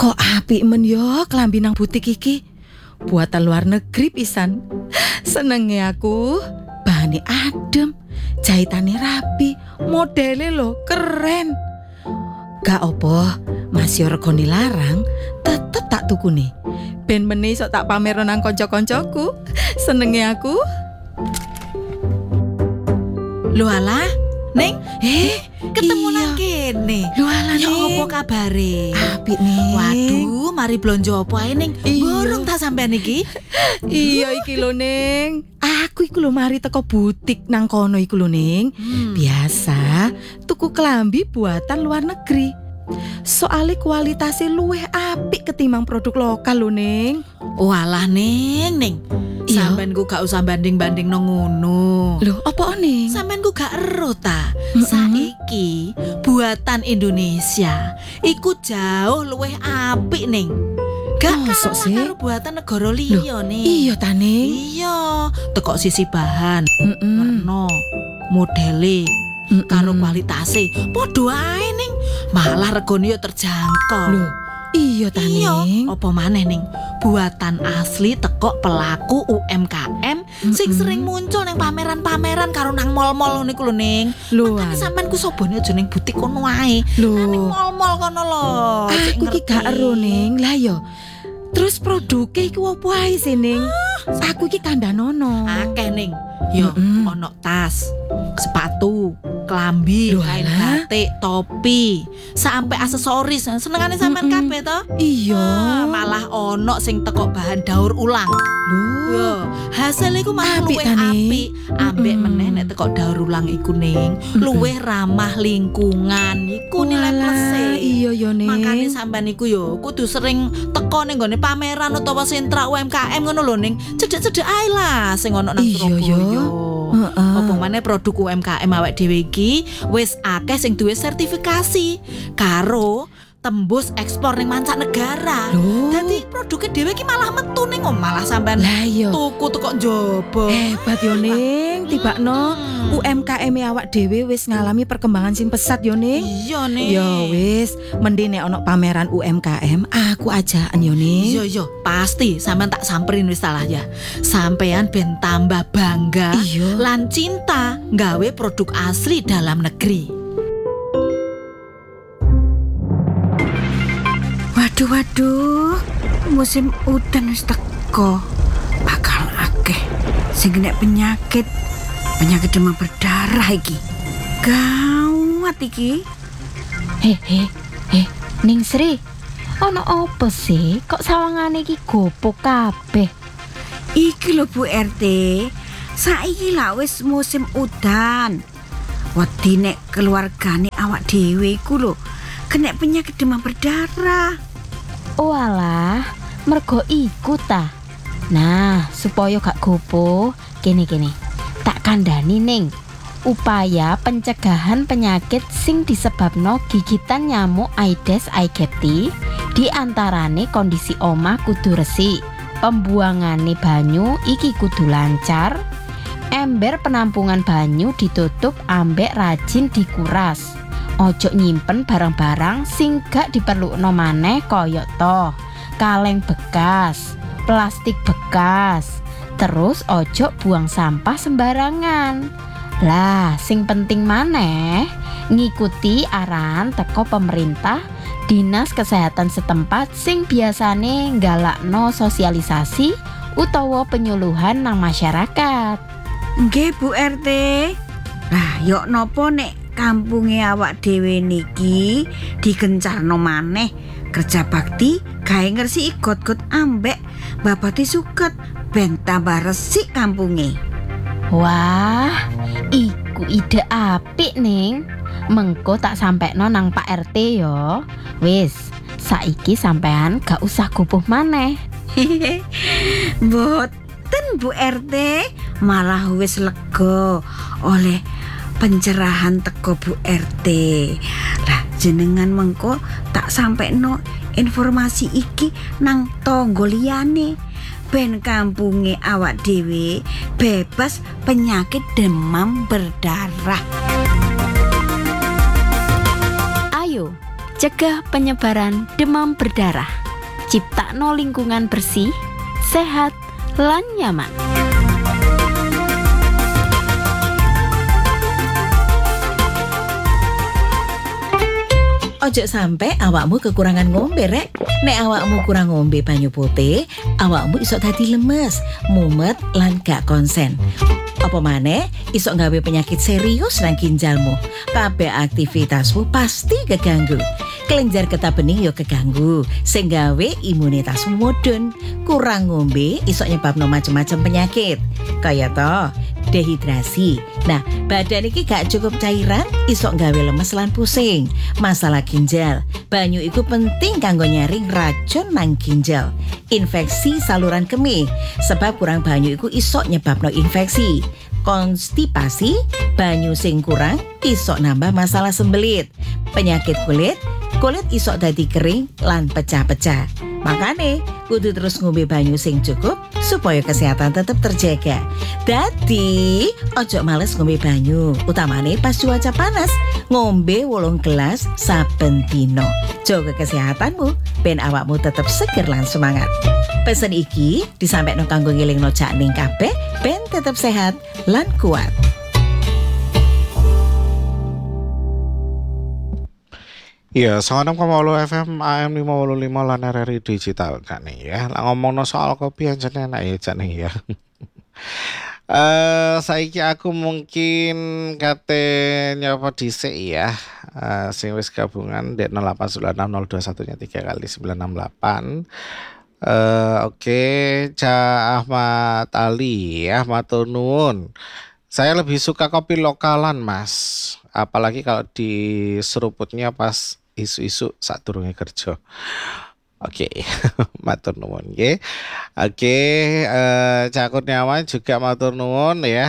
Kok apik men yo klambi nang butik iki. Buatan luar negeri pisan. Senenge aku, bahane adem, jahitane rapi, modele lho keren. Gak apa, masih regane larang, tetep tak tukune. Ben meneh sok tak pamer nang kanca-kancaku. Senenge aku. Lho alah, Ning, ketemu iya. nang kene. Lho alah Ya Ning. apa kabare? Apik nih. Waduh, mari blonjo apa ae Ning? Iya. Burung ta sampean iki? Iya iki lho Ning. Aku iku lho mari teko butik nang kono iku lho Ning. Biasa tuku klambi buatan luar negeri. Soale kualitasnya luwih apik ketimbang produk lokal lho Ning. Walah Ning. Iya. Sampeyan ku gak usah banding-banding nang ngono. Loh, apa Ning? Sampeyan ku gak ero ta? Saiki buatan Indonesia iku jauh luwih apik Ning. Gak Mosok kalah sih? karo buatan negara liya Ning. Iya ta Ning. Iya, teko sisi bahan, Mm-mm. warna, modele, Mm-mm. karo kualitase padha ae Ning. Malah regane yo terjangkau. Loh, iya ta Ning. Apa maneh Ning? Buatan asli teko pelaku UMKM sing sering muncul ning pameran-pameran karo nang mall-mall niku lho Ning. Lho, Makane sampean ku sobone aja ning butik kono ae. Nang ning lho. mall-mall kono lho. Cek Aku iki gak ero Ning. Lah yo. Terus produknya iku apa ae sih Ning? Aku iki kandhanono. Akeh Ning. Yo, Mm-mm. ono tas, sepatu, klambi, Lho, kain alah. batik, topi, sampai aksesoris. Senengane sampean Mm-mm. kabeh to? Iya. Malah ono sing teko bahan daur ulang. Loh. Yo, hasil iku malah Apik luwih ta, Ning? apik. Ambek Mm-mm. meneh nek teko daur ulang iku Ning, luwih ramah lingkungan. Iku nilai plus. Iya yo Ning. Makane sampean iku yo kudu sering teko ning gone pameran utawa sentra UMKM ngono lho Ning. Cedhek-cedhek ae lah sing ono nang Iya, Surabaya. yo. Heeh. Apa maneh produk UMKM awake dhewe iki wis akeh sing duwe sertifikasi karo tembus ekspor ning mancanegara. Loh. Dadi produke dhewe iki malah metu ning malah sampean Lah iya. tuku teko njaba. Hebat yo Ning, tibakno UMKM awak dhewe wis ngalami perkembangan sing pesat yo Ning. Iya nih. Yo wis, mending nek ono pameran UMKM aku ajaan yo Ning. Iya, pasti sampean tak samperin wis salah ya. Sampean ben tambah bangga Iya. lan cinta nggawe produk asli dalam negeri. Waduh, musim udan wis teko. Bakal akeh sing kena penyakit demam berdarah iki. Gawat iki. Ning Sri, ono apa sih? Kok sawangane iki gopo kabeh? Iki lho Bu RT. Saiki lah wis musim udan. Wedi nek keluargane awak dhewe iku lho kena penyakit demam berdarah. Walah, mergo iku ta. Nah, supaya gak gopo, kene. Tak kandhani Ning. Upaya pencegahan penyakit sing disebabno gigitan nyamuk Aedes aegypti diantarane kondisi omah kudu resik, pembuangane banyu iki kudu lancar, ember penampungan banyu ditutup ambek rajin dikuras. Ojo nyimpen barang-barang sing gak diperlukno maneh kaya to kaleng bekas, plastik bekas. Terus ojo buang sampah sembarangan. Lah, sing penting maneh ngikuti arahan teko pemerintah, dinas kesehatan setempat sing biasane nggalakno sosialisasi utawa penyuluhan nang masyarakat. Nggih Bu RT. Lah, yok nopo nek kampunge awak dhewe niki digencarno maneh kerja bakti gawe ngresiki got-got ambek babati suket ben tambah resik kampunge. Wah, iku ide apik Ning. Mengko tak sampekno nang Pak RT yo. Wis, saiki sampean gak usah gupuh maneh. Mboten Bu RT, malah wis lega oleh pencerahan teko Bu RT. Lah jenengan mengko tak sampekno informasi iki nang tangga liyane ben kampunge awak dhewe bebas penyakit demam berdarah. Ayo, cegah penyebaran demam berdarah, ciptakno lingkungan bersih, sehat, lan nyaman. Ojo sampai awakmu kekurangan ngombe rek. Nek awakmu kurang ngombe banyu putih, awakmu iso dadi lemes, mumet lan gak konsen. Apa maneh iso nggawe penyakit serius nang ginjalmu. Kabeh aktivitasmu pasti keganggu. Kelenjar getah bening yo keganggu, sing gawe imunitasmu mudhun. Kurang ngombe iso nyebabno macem-macem penyakit. Kaya to dehidrasi. Nah, badan iki gak cukup cairan, iso nggawe lemes lan pusing. Masalah ginjal, banyu iku penting kanggo nyaring racun nang ginjal. Infeksi saluran kemih, sebab kurang banyu iku iso nyebabno infeksi. Konstipasi, banyu sing kurang iso nambah masalah sembelit. Penyakit kulit iso dadi kering lan pecah-pecah. Makane kudu terus ngombe banyu sing cukup supaya kesehatan tetap terjaga. Dadi ojo males ngombe banyu, utamane pas cuaca panas. Ngombe 8 gelas saben dina. Jaga kesehatanmu ben awakmu tetap seger lan semangat. Pesen iki disampaikan kanggo ngelingno cakning kabeh ben tetap sehat lan kuat. Iya, 96,8 FM AM 585 lan RRI digital kan ya. Lah ngomongno soal kopi anjene enak ya jane ya. Saiki aku mungkin kate nyapa dhisik ya. Sing wis gabungan dek 0896021 3 kali 968. Oke, Cak Ahmad Ali ya, matur nuwun. Saya lebih suka kopi lokalan, Mas. Apalagi kalau diseruputnya pas isu-isu sadurunge kerja. Oke, matur nuwun nggih. Oke, Cak Kurniawan juga matur nuwun ya.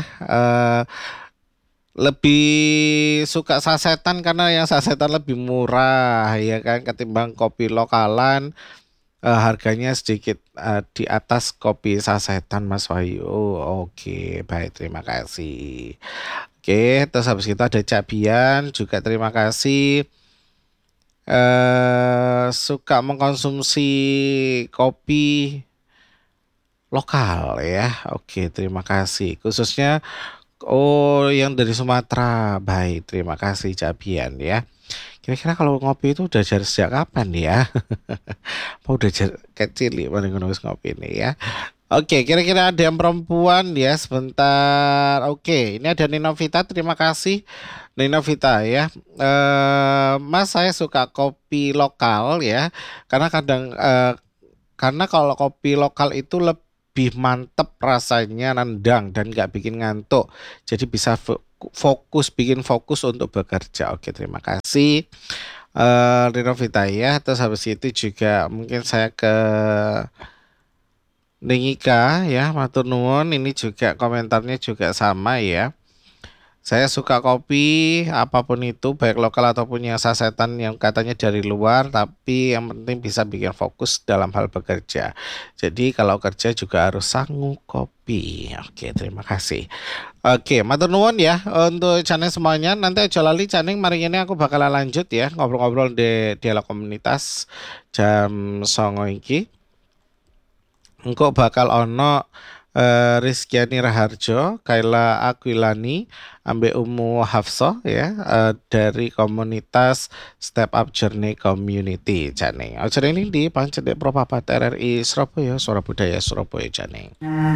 Lebih suka sasetan karena yang sasetan lebih murah ya kan ketimbang kopi lokalan. Harganya sedikit di atas kopi sasetan, Mas Wahyu. Oke, baik, terima kasih. Oke, terus habis itu ada Cak Bian juga terima kasih. Suka mengkonsumsi kopi lokal ya. Oke, terima kasih. Khususnya yang dari Sumatera. Baik, terima kasih Cak Bian ya. Kira-kira kalau ngopi itu udah dari sejak kapan ya? Apa udah kecil ya ngopi ini ya? Oke, kira-kira ada yang perempuan ya sebentar. Oke, ini ada Nino Vita, terima kasih Nino Vita ya. Mas, saya suka kopi lokal ya, karena karena kalau kopi lokal itu lebih mantep rasanya, nendang dan nggak bikin ngantuk. Jadi bisa bikin fokus untuk bekerja. Oke, terima kasih Nino Vita ya. Terus habis itu juga mungkin saya ke Ningika ya, matur nuwun. Ini juga komentarnya juga sama ya. Saya suka kopi apapun itu, baik lokal ataupun yang sasetan yang katanya dari luar, tapi yang penting bisa bikin fokus dalam hal bekerja. Jadi kalau kerja juga harus sanggup kopi. Oke, terima kasih. Oke, matur nuwun ya untuk channel semuanya. Nanti aja lali channel mari ini aku bakalan lanjut ya ngobrol-ngobrol di dialog komunitas jam 09.00 iki. Engko bakal ono Rizkyani Raharjo, Kaila Aquilani, ambek Umu Hafsah ya dari komunitas Step Up Journey Community jane. Acara ini di Pancedek Propapat RRI Surabaya, Suara Budaya Surabaya jane.